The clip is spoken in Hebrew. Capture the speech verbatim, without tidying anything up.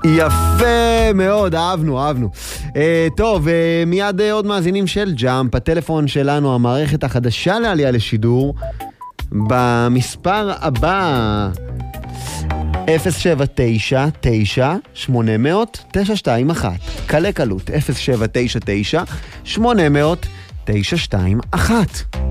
יפה מאוד, אהבנו, אהבנו. אה, טוב, אה, מיד אה, עוד מאזינים של ג'אמפ, הטלפון שלנו, המערכת החדשה לעלייה לשידור, במספר הבא, אפס שבע תשע תשע שמונה אפס אפס תשע שתיים אחת. קלה קלות, אפס שבע תשע תשע שמונה אפס אפס תשע שתיים אחת.